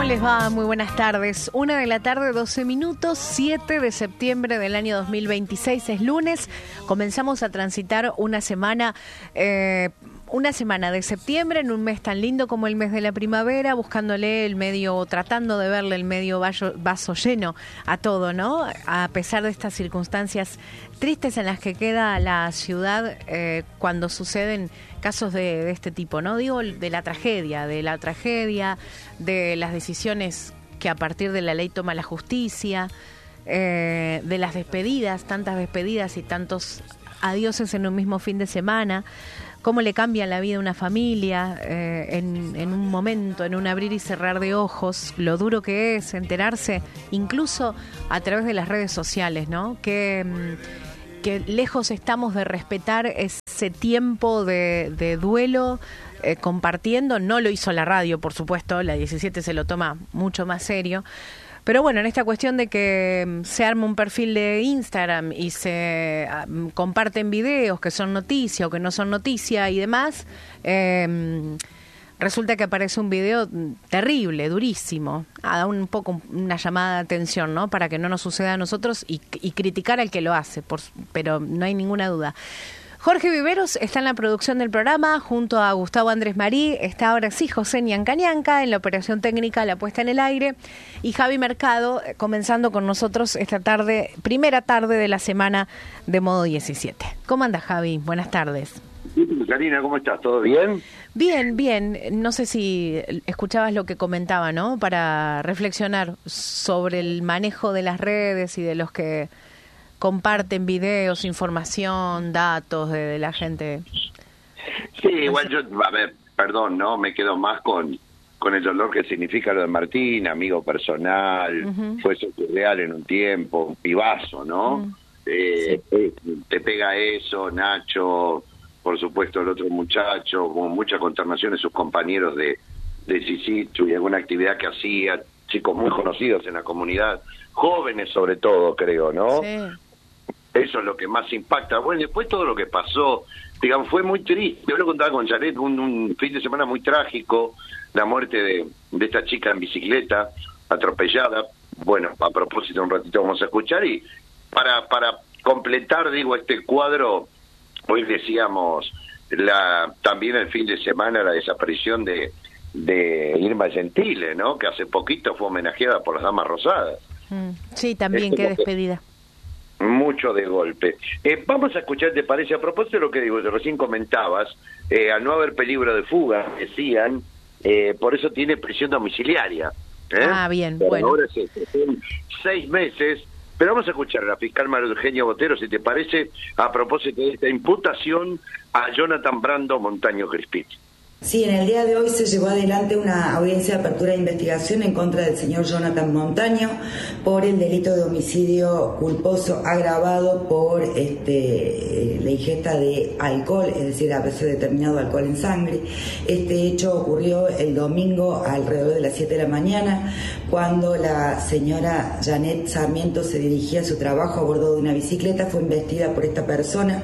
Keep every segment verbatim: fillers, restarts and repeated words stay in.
les va? Muy buenas tardes. Una de la tarde, doce minutos, siete de septiembre del año dos mil veintiséis, es lunes. Comenzamos a transitar una semana, eh, una semana de septiembre en un mes tan lindo como el mes de la primavera, buscándole el medio, tratando de verle el medio vaso, vaso lleno a todo, ¿no? A pesar de estas circunstancias tristes en las que queda la ciudad eh, cuando suceden casos de, de este tipo, ¿no? Digo, de la tragedia, de la tragedia, de las decisiones que a partir de la ley toma la justicia, eh, de las despedidas, tantas despedidas y tantos adioses en un mismo fin de semana, cómo le cambia la vida a una familia eh, en, en un momento, en un abrir y cerrar de ojos, lo duro que es enterarse, incluso a través de las redes sociales, ¿no? Que... que lejos estamos de respetar ese tiempo de, de duelo eh, compartiendo. No lo hizo la radio, por supuesto, la diecisiete se lo toma mucho más serio. Pero bueno, en esta cuestión de que se arma un perfil de Instagram y se um, comparten videos que son noticia o que no son noticia y demás, eh, resulta que aparece un video terrible, durísimo, a dar un poco una llamada de atención, ¿no? Para que no nos suceda a nosotros y, y criticar al que lo hace, por, pero no hay ninguna duda. Jorge Viveros está en la producción del programa, junto a Gustavo Andrés Marí, está ahora sí José Ñanca Ñanca en la operación técnica, la puesta en el aire, y Javi Mercado comenzando con nosotros esta tarde, primera tarde de la semana de Modo diecisiete. ¿Cómo anda, Javi? Buenas tardes. Karina, ¿cómo estás? ¿Todo bien? Bien, bien. No sé si escuchabas lo que comentaba, ¿no? Para reflexionar sobre el manejo de las redes y de los que comparten videos, información, datos de, de la gente. Sí, igual yo, a ver, perdón, ¿no? Me quedo más con, con el dolor que significa lo de Martín, amigo personal, uh-huh. Fue real en un tiempo, un pibazo, ¿no? Uh-huh. Eh, sí. eh, te pega eso, Nacho... por supuesto el otro muchacho, con mucha consternación de sus compañeros de, de Sisichu y alguna actividad que hacía, chicos muy conocidos en la comunidad, jóvenes sobre todo, creo, ¿no? Sí. Eso es lo que más impacta. Bueno, después todo lo que pasó, digamos, fue muy triste. Yo lo contaba con Janet, un, un fin de semana muy trágico, la muerte de, de esta chica en bicicleta, atropellada. Bueno, a propósito, un ratito vamos a escuchar, y para, para completar, digo, este cuadro, hoy decíamos la también el fin de semana la desaparición de, de Irma Gentile, ¿no? Que hace poquito fue homenajeada por las Damas Rosadas. Mm, sí, también, qué despedida. Mucho de golpe. Eh, vamos a escuchar, ¿te parece? A propósito de lo que digo, recién comentabas, eh, al no haber peligro de fuga, decían, eh, por eso tiene prisión domiciliaria. ¿eh? Ah, bien, pero bueno. Ahora sí, son seis meses. Pero vamos a escuchar a la fiscal María Eugenia Botero, si te parece, a propósito de esta imputación a Jonathan Brando Montaño Crispín. Sí, en el día de hoy se llevó adelante una audiencia de apertura de investigación en contra del señor Jonathan Montaño por el delito de homicidio culposo agravado por este, la ingesta de alcohol, es decir, haberse determinado alcohol en sangre. Este hecho ocurrió el domingo alrededor de las siete de la mañana, cuando la señora Janet Sarmiento se dirigía a su trabajo a bordo de una bicicleta. Fue investida por esta persona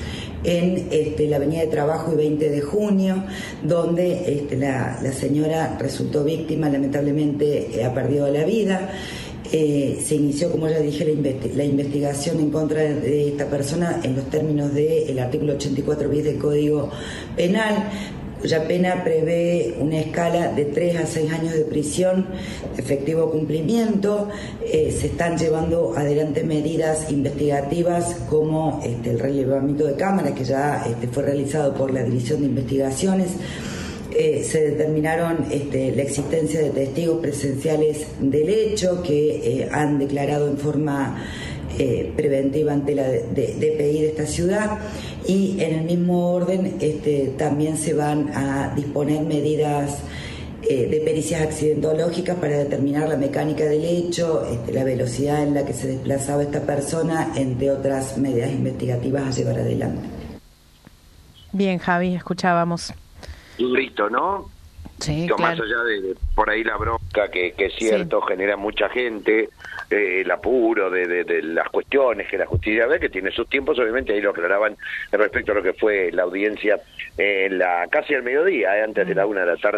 en este, la avenida de Trabajo y veinte de junio, donde este, la, la señora resultó víctima, lamentablemente eh, ha perdido la vida. Eh, se inició, como ya dije, la, investi- la investigación en contra de esta persona en los términos del artículo ochenta y cuatro bis del Código Penal, cuya pena prevé una escala de tres a seis años de prisión, efectivo cumplimiento. Eh, se están llevando adelante medidas investigativas como este, el relevamiento de cámara, que ya este, fue realizado por la División de Investigaciones. Eh, se determinaron este, la existencia de testigos presenciales del hecho que eh, han declarado en forma eh, preventiva ante la de, de, D P I de esta ciudad. Y en el mismo orden este, también se van a disponer medidas eh, de pericias accidentológicas para determinar la mecánica del hecho, este, la velocidad en la que se desplazaba esta persona, entre otras medidas investigativas a llevar adelante. Bien, Javi, escuchábamos. Listo, ¿no? Sí, claro. Más allá de, de por ahí la bronca que, que es cierto, sí, genera mucha gente, eh, el apuro de, de, de las cuestiones que la justicia ve, que tiene sus tiempos, obviamente ahí lo aclaraban respecto a lo que fue la audiencia eh, la casi al mediodía, eh, antes mm. de la una de la tarde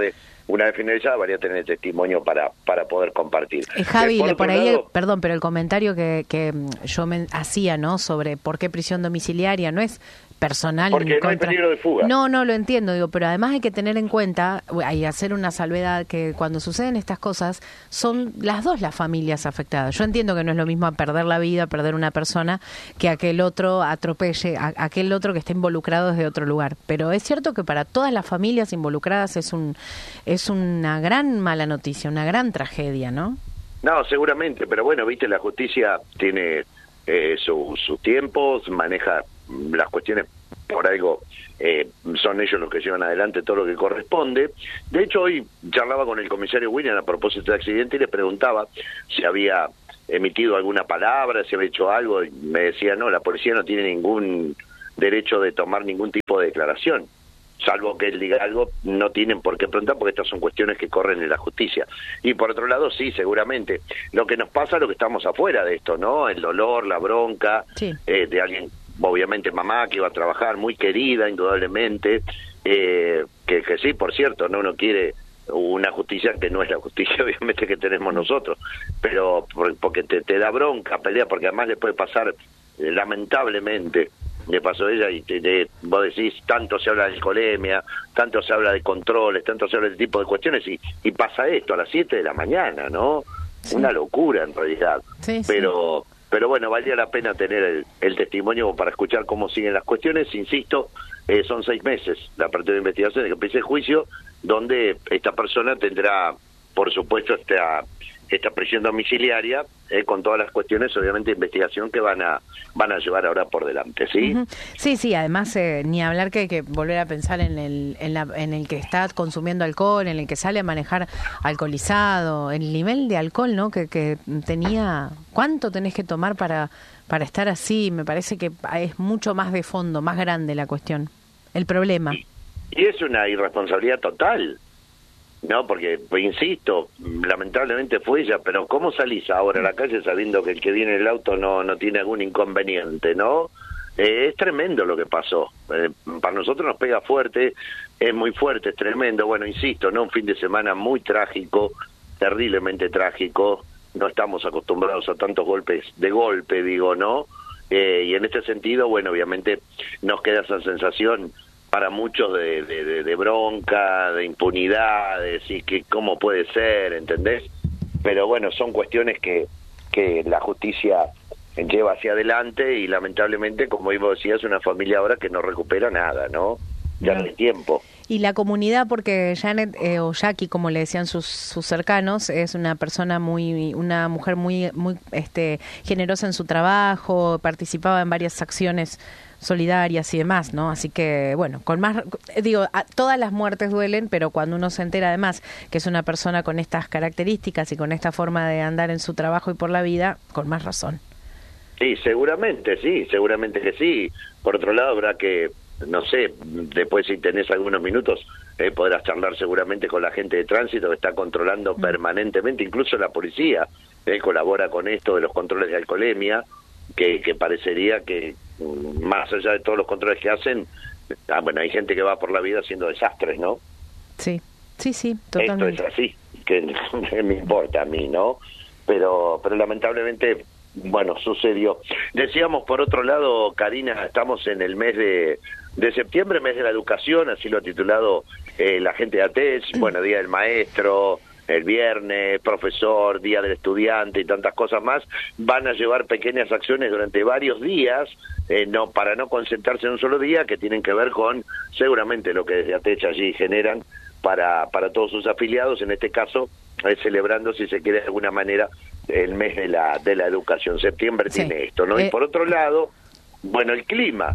una vez finalizada, valía tener el testimonio para para poder compartir. Eh, Javi, por, por ahí, lado, el, perdón, pero el comentario que, que yo me hacía, ¿no? Sobre por qué prisión domiciliaria no es personal. Porque no contra... hay peligro de fuga. No, no, lo entiendo, digo, pero además hay que tener en cuenta, hay hacer una salvedad, que cuando suceden estas cosas, son las dos las familias afectadas. Yo entiendo que no es lo mismo perder la vida, perder una persona, que aquel otro atropelle, a, aquel otro que está involucrado desde otro lugar. Pero es cierto que para todas las familias involucradas es un es una gran mala noticia, una gran tragedia, ¿no? No, seguramente, pero bueno, viste, la justicia tiene eh, su- sus tiempos, maneja las cuestiones por algo, eh, son ellos los que llevan adelante todo lo que corresponde. De hecho, hoy charlaba con el comisario William a propósito del accidente y le preguntaba si había emitido alguna palabra, si había hecho algo, y me decía, no, la policía no tiene ningún derecho de tomar ningún tipo de declaración. Salvo que él diga algo, no tienen por qué preguntar, porque estas son cuestiones que corren en la justicia. Y por otro lado, sí, seguramente. Lo que nos pasa es lo que estamos afuera de esto, ¿no? El dolor, la bronca, Sí. eh, de alguien, obviamente mamá, que iba a trabajar, muy querida, indudablemente, eh, que, que sí, por cierto, no uno quiere una justicia que no es la justicia, obviamente, que tenemos nosotros, pero por- porque te, te da bronca, pelea, porque además le puede pasar, eh, lamentablemente, le pasó a ella y te, te- vos decís, tanto se habla de alcoholemia, tanto se habla de controles, tanto se habla de este tipo de cuestiones y, y pasa esto a las siete de la mañana, ¿no? Sí. Una locura en realidad. Sí, sí. pero pero bueno, valía la pena tener el, el testimonio para escuchar cómo siguen las cuestiones. Insisto, eh, son seis meses la apertura de investigación de que empiece el juicio, donde esta persona tendrá, por supuesto, esta esta prisión domiciliaria, eh, con todas las cuestiones, obviamente, de investigación que van a van a llevar ahora por delante, ¿sí? Ujú. Sí, sí, además eh, ni hablar que hay que volver a pensar en el, en, la, en el que está consumiendo alcohol, en el que sale a manejar alcoholizado, el nivel de alcohol, ¿no? Que, que tenía, ¿cuánto tenés que tomar para, para estar así? Me parece que es mucho más de fondo, más grande la cuestión, el problema. Y, y es una irresponsabilidad total, ¿no? Porque, pues, insisto, lamentablemente fue ella, pero ¿cómo salís ahora a la calle sabiendo que el que viene en el auto no, no tiene algún inconveniente, ¿no? Eh, es tremendo lo que pasó. Eh, para nosotros nos pega fuerte, es muy fuerte, es tremendo. Bueno, insisto, ¿no? Un fin de semana muy trágico, terriblemente trágico. No estamos acostumbrados a tantos golpes de golpe, digo, ¿no? Eh, y en este sentido, bueno, obviamente nos queda esa sensación para muchos de, de, de, de bronca, de impunidad, de decir que cómo puede ser, ¿entendés? Pero bueno, son cuestiones que, que la justicia lleva hacia adelante y lamentablemente, como vos decías, una familia ahora que no recupera nada, ¿no? Ya no hay tiempo. Y la comunidad, porque Janet eh, o Jackie, como le decían sus, sus cercanos, es una persona muy, una mujer muy, muy, este, generosa en su trabajo, participaba en varias acciones solidarias y demás, ¿no? Así que, bueno, con más, digo, a, todas las muertes duelen, pero cuando uno se entera además que es una persona con estas características y con esta forma de andar en su trabajo y por la vida, con más razón. Sí, seguramente, sí, seguramente que sí. Por otro lado, habrá que, no sé, después si tenés algunos minutos, eh, podrás charlar seguramente con la gente de tránsito que está controlando mm. permanentemente, incluso la policía, eh, colabora con esto de los controles de alcoholemia, que, que parecería que, más allá de todos los controles que hacen, ah, bueno, hay gente que va por la vida haciendo desastres, ¿no? Sí, sí, sí, totalmente. Esto es así, que, que me importa a mí, ¿no? Pero, pero lamentablemente, bueno, sucedió. Decíamos, por otro lado, Karina, estamos en el mes de, de septiembre, mes de la educación, así lo ha titulado eh, la gente de ATECH, bueno, Día del Maestro, el viernes, profesor, Día del Estudiante y tantas cosas más. Van a llevar pequeñas acciones durante varios días, eh, no para no concentrarse en un solo día, que tienen que ver con seguramente lo que desde ATECH allí generan para, para todos sus afiliados, en este caso eh, celebrando, si se quiere de alguna manera, el mes de la de la educación. Septiembre sí. tiene esto, ¿no? Eh... Y por otro lado, bueno, el clima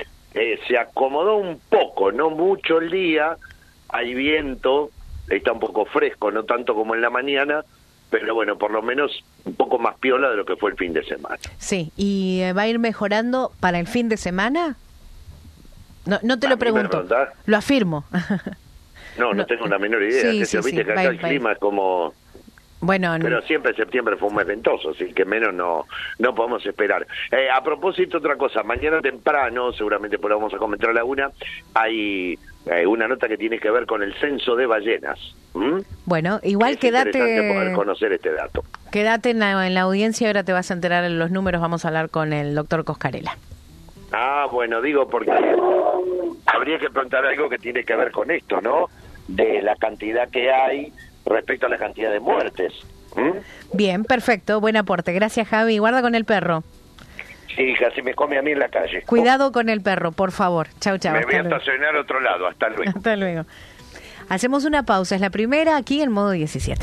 eh, se acomodó un poco, no mucho el día, hay viento, está un poco fresco, no tanto como en la mañana, pero bueno, por lo menos un poco más piola de lo que fue el fin de semana. Sí, ¿y va a ir mejorando para el fin de semana? No, no te lo pregunto, lo afirmo. No, no, no tengo la menor idea. Sí, que sí, viste sí, que acá va, el va. clima es como... Bueno, no. Pero siempre septiembre fue un mes ventoso, así que menos no no podemos esperar. Eh, a propósito, otra cosa, mañana temprano, seguramente podamos a comentar a la una, hay eh, una nota que tiene que ver con el censo de ballenas. ¿Mm? Bueno, igual es quédate... interesante poder conocer este dato. Quédate en la, en la audiencia, ahora te vas a enterar de los números, vamos a hablar con el doctor Coscarella. Ah, bueno, digo porque habría que preguntar algo que tiene que ver con esto, ¿no? De la cantidad que hay respecto a la cantidad de muertes. ¿Mm? Bien, perfecto, buen aporte. Gracias, Javi. Guarda con el perro. Sí, hija, si me come a mí en la calle. Cuidado con el perro, por favor. Chau, chau. Me voy a estacionar a otro lado. Hasta luego. Hasta luego. Hacemos una pausa. Es la primera aquí en modo diecisiete.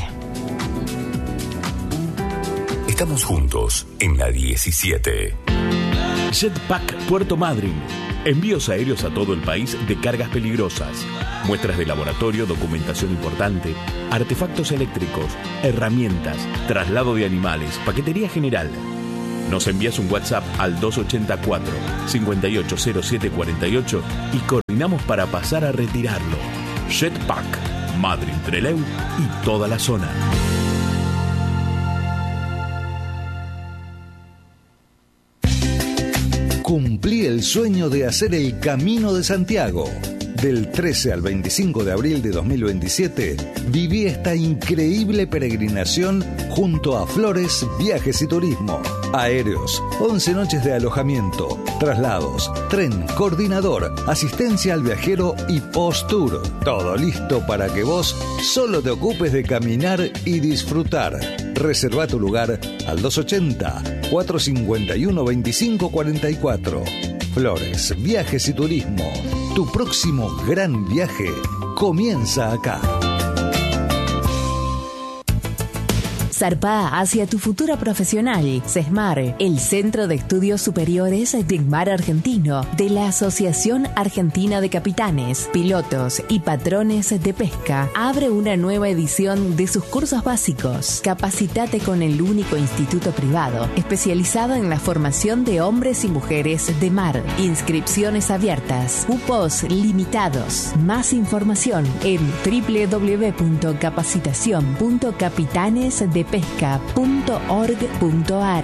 Estamos juntos en la diecisiete. Jetpack Puerto Madryn. Envíos aéreos a todo el país de cargas peligrosas. Muestras de laboratorio, documentación importante, artefactos eléctricos, herramientas, traslado de animales, paquetería general. Nos envías un WhatsApp al dos ocho cuatro, cinco ocho cero siete cuatro ocho y coordinamos para pasar a retirarlo. Jetpack, Madryn, Trelew y toda la zona. Cumplí el sueño de hacer el Camino de Santiago. Del trece al veinticinco de abril de dos mil veintisiete, viví esta increíble peregrinación junto a Flores Viajes y Turismo. Aéreos, once noches de alojamiento, traslados, tren, coordinador, asistencia al viajero y post-tour. Todo listo para que vos solo te ocupes de caminar y disfrutar. Reserva tu lugar al dos ochenta, cuatro cincuenta y uno, veinticinco cuarenta y cuatro. Flores, Viajes y Turismo. Tu próximo gran viaje comienza acá. Zarpá hacia tu futuro profesional. CESMAR, el Centro de Estudios Superiores del Mar Argentino, de la Asociación Argentina de Capitanes, Pilotos y Patrones de Pesca, abre una nueva edición de sus cursos básicos. Capacitate con el único instituto privado especializado en la formación de hombres y mujeres de mar. Inscripciones abiertas, cupos limitados. Más información en doble u doble u doble u punto capacitación punto capitanes de pesca punto org punto ar.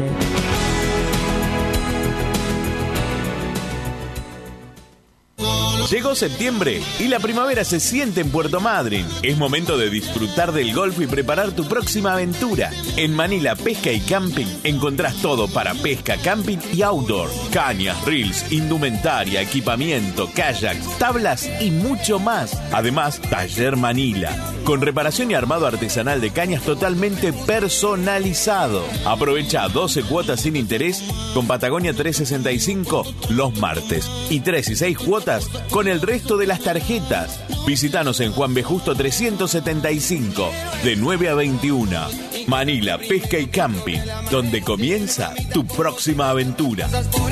Llegó septiembre y la primavera se siente en Puerto Madryn. Es momento de disfrutar del golf y preparar tu próxima aventura. En Manila Pesca y Camping encontrás todo para pesca, camping y outdoor. Cañas, reels, indumentaria, equipamiento, kayaks, tablas y mucho más. Además, Taller Manila, con reparación y armado artesanal de cañas totalmente personalizado. Aprovecha doce cuotas sin interés con Patagonia trescientos sesenta y cinco los martes y tres y seis cuotas con el resto de las tarjetas. Visítanos en Juan B. Justo trescientos setenta y cinco, de nueve a veintiuna. Manila Pesca y Camping, donde comienza tu próxima aventura.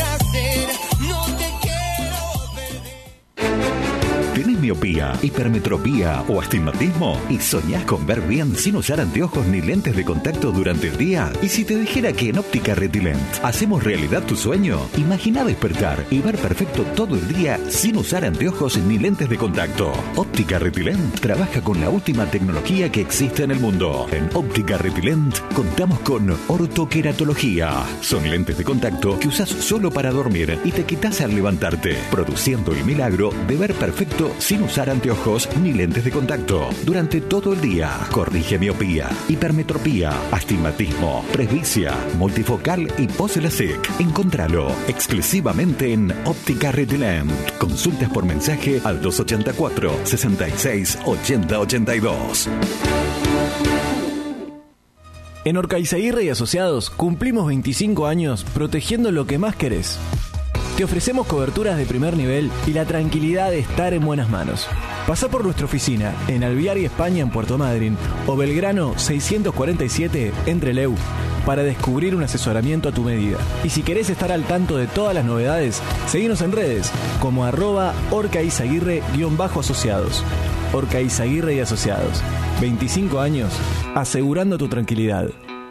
¿Tenés miopía, hipermetropía o astigmatismo? ¿Y soñás con ver bien sin usar anteojos ni lentes de contacto durante el día? ¿Y si te dijera que en Óptica Retilent hacemos realidad tu sueño? Imagina despertar y ver perfecto todo el día sin usar anteojos ni lentes de contacto. Óptica Retilent trabaja con la última tecnología que existe en el mundo. En Óptica Retilent contamos con ortoqueratología. Son lentes de contacto que usas solo para dormir y te quitas al levantarte, produciendo el milagro de ver perfecto sin usar anteojos ni lentes de contacto durante todo el día. Corrige miopía, hipermetropía, astigmatismo, presbicia, multifocal y pos-LASIK. Encontralo exclusivamente en Óptica Retilent. Consultas por mensaje al dos ochenta y cuatro, sesenta y seis, ochenta ochenta y dos. En Orcaizaguirre y Asociados cumplimos veinticinco años protegiendo lo que más querés. Te ofrecemos coberturas de primer nivel y la tranquilidad de estar en buenas manos. Pasá por nuestra oficina en Alviar y España en Puerto Madryn o Belgrano seiscientos cuarenta y siete en Trelew para descubrir un asesoramiento a tu medida. Y si querés estar al tanto de todas las novedades, seguinos en redes como arroba orcaizaguirre-asociados. Orcaizaguirre y Asociados. veinticinco años asegurando tu tranquilidad.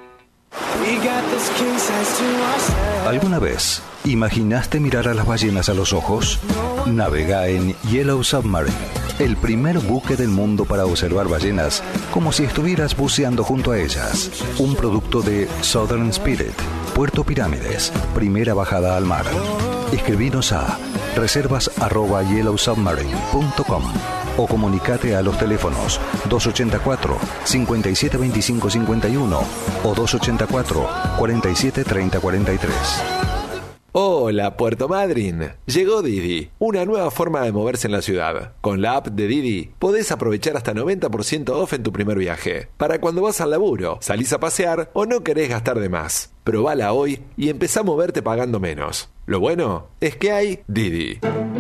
¿Alguna vez imaginaste mirar a las ballenas a los ojos? Navega en Yellow Submarine, el primer buque del mundo para observar ballenas como si estuvieras buceando junto a ellas. Un producto de Southern Spirit, Puerto Pirámides, primera bajada al mar. Escribinos a reservas arroba yellow submarine punto com. o comunicate a los teléfonos dos ocho cuatro, cinco siete dos cinco cinco uno o dos ocho cuatro, cuatro siete tres cero cuatro tres. Hola, Puerto Madryn. Llegó Didi, una nueva forma de moverse en la ciudad. Con la app de Didi podés aprovechar hasta noventa por ciento off en tu primer viaje. Para cuando vas al laburo, salís a pasear o no querés gastar de más. Probala hoy y empezá a moverte pagando menos. Lo bueno es que hay Didi.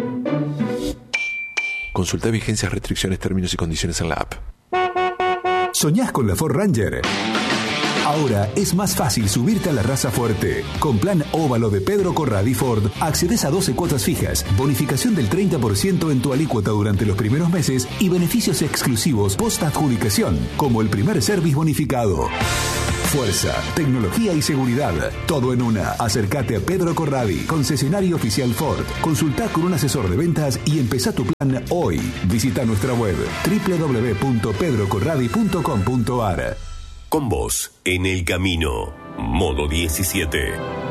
Consulta vigencias, restricciones, términos y condiciones en la app. ¿Soñás con la Ford Ranger? Ahora es más fácil subirte a la raza fuerte. Con plan óvalo de Pedro Corradi Ford, accedes a doce cuotas fijas, bonificación del treinta por ciento en tu alícuota durante los primeros meses y beneficios exclusivos post-adjudicación, como el primer service bonificado. Fuerza, tecnología y seguridad, todo en una. Acércate a Pedro Corradi, concesionario oficial Ford. Consultá con un asesor de ventas y empezá tu plan hoy. Visita nuestra web doble u doble u doble u punto pedro corradi punto com punto a r. Con vos, en el camino, modo diecisiete.